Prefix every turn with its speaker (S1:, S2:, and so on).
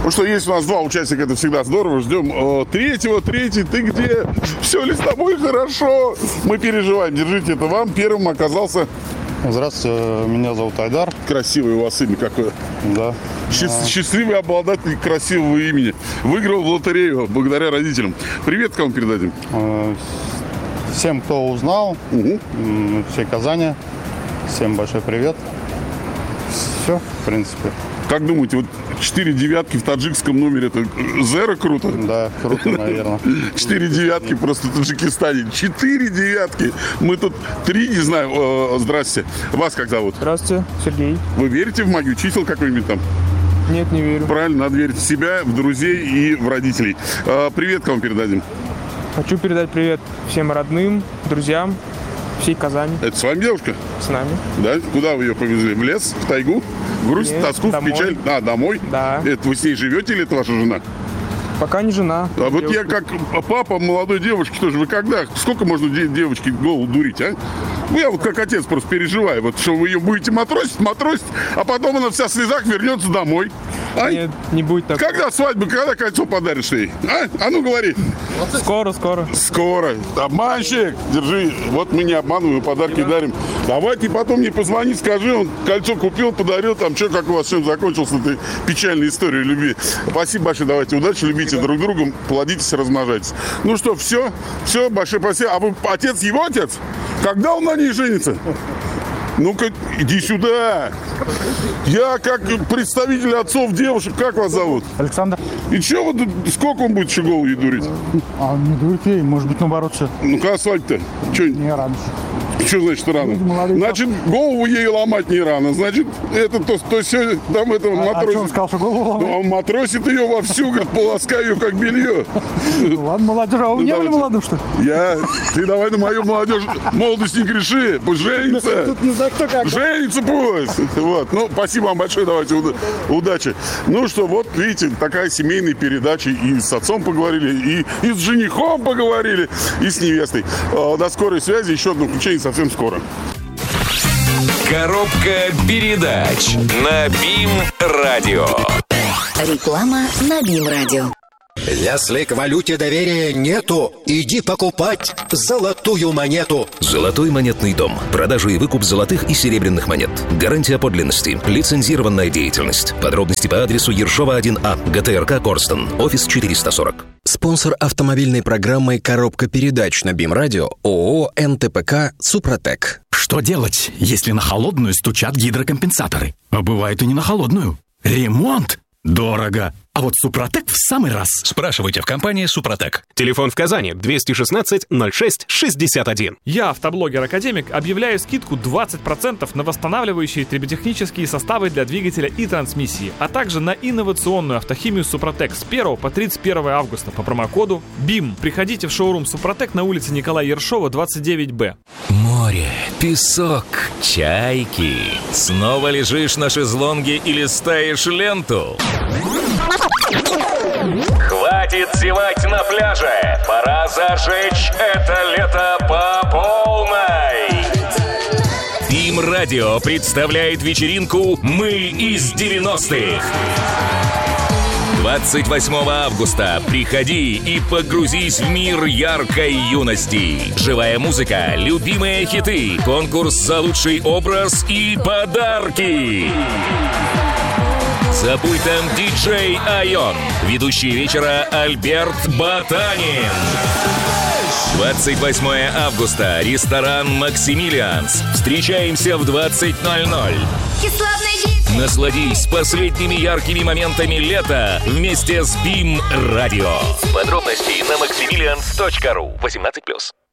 S1: Ну что, есть у нас два участника, это всегда здорово. Ждем третий, ты где? Все ли с тобой хорошо? Мы переживаем, держите это вам. Первым оказался...
S2: Здравствуйте, меня зовут Айдар.
S1: Красивое у вас имя какое.
S2: Да.
S1: Счастливый обладатель красивого имени. Выиграл в лотерею благодаря родителям. Привет, кому передадим?
S2: Всем, кто узнал, всей Казани, всем большой привет. Все, в принципе.
S1: Как думаете, вот 4 девятки в таджикском номере, это зеро круто?
S2: Да, круто, наверное.
S1: 4 девятки просто в Таджикистане. 4 девятки. Мы тут 3, не знаю. Здрасте. Вас как зовут?
S3: Здравствуйте, Сергей.
S1: Вы верите в магию чисел какой-нибудь там?
S3: Нет, не верю.
S1: Правильно, надо верить в себя, в друзей и в родителей. Привет, кому передадим?
S3: Хочу передать привет всем родным, друзьям, всей Казани.
S1: Это с вами девушка?
S3: С нами.
S1: Да? Куда вы ее повезли? В лес? В тайгу? В грусть,
S3: Нет,
S1: тоску,
S3: домой.
S1: в печаль? Домой?
S3: Да.
S1: Это вы с ней живете или это ваша жена?
S3: Пока не жена.
S1: А вот
S3: девушка.
S1: я как папа молодой девушки тоже. Вы когда? Сколько можно девочке голову дурить, а? Ну, я вот как отец просто переживаю. Вот что вы ее будете матросить, а потом она вся в слезах вернется домой. А?
S3: Нет, не будет так.
S1: Когда свадьба, когда кольцо подаришь ей? А ну говори.
S3: Скоро.
S1: Скоро. Обманщик, держи. Вот мы не обманываем, подарки дарим. Давайте потом мне позвони, скажи, он кольцо купил, подарил, там что, как у вас чем закончилась эта печальная история любви. Спасибо большое, давайте, удачи, любите друг друга, плодитесь, размножайтесь. Ну что, все, большое спасибо. А вы отец, его отец? Когда он на ней женится? Ну-ка, иди сюда. Я как представитель отцов девушек, как вас зовут?
S4: Александр.
S1: И что вот, сколько он будет еще голову ей дурить?
S4: Не дурить ей, может быть, наоборот, все.
S1: Ну, когда свадьба-то? Че?
S4: Не рано.
S1: Что значит рано? Значит, голову ей ломать не рано. Значит, это то все там это матросит.
S4: А что он сказал, что голову ломать?
S1: Он матросит ее вовсю, говорит, полоскаю ее как белье.
S4: Ладно, молодежь, а вы не были молодым, что ли?
S1: Ты давай на мою молодость не греши. Пусть женится.
S4: Тут не знаю, кто как.
S1: Женится пусть. Вот. Ну, спасибо вам большое, давайте, удачи. Ну что, вот, видите, такая семейная передача. И с отцом поговорили, и с женихом поговорили, и с невестой. До скорой связи, еще одно включение совсем скоро.
S5: Коробка передач на БИМ-радио.
S6: Реклама на БИМ-радио.
S7: Если к валюте доверия нету, иди покупать золотую монету.
S5: Золотой монетный дом. Продажа и выкуп золотых и серебряных монет. Гарантия подлинности. Лицензированная деятельность. Подробности по адресу Ершова 1А, ГТРК Корстон, офис 440.
S8: Спонсор автомобильной программы «Коробка передач» на БИМ-радио ООО «НТПК Супротек».
S9: Что делать, если на холодную стучат гидрокомпенсаторы? А бывает и не на холодную. Ремонт дорого. А вот Супротек в самый раз.
S10: Спрашивайте в компании Супротек. Телефон в Казани 216 06 61.
S11: Я, автоблогер-академик, объявляю скидку 20% на восстанавливающие триботехнические составы для двигателя и трансмиссии, а также на инновационную автохимию Супротек с 1 по 31 августа по промокоду БИМ. Приходите в шоурум Супротек на улице Николая Ершова, 29Б.
S5: Море, песок, чайки. Снова лежишь на шезлонге и листаешь ленту.
S12: Хватит зевать на пляже. Пора зажечь это лето по полной.
S5: БИМ-радио представляет вечеринку «Мы из 90-х». 28 августа приходи и погрузись в мир яркой юности. Живая музыка, любимые хиты, конкурс за лучший образ и подарки. За пультом диджей Айон. Ведущий вечера Альберт Ботанин. 28 августа. Ресторан «Максимилианс». Встречаемся в 20:00. Насладись последними яркими моментами лета вместе с БИМ-радио.
S12: Подробности на maximilians.ru. 18+.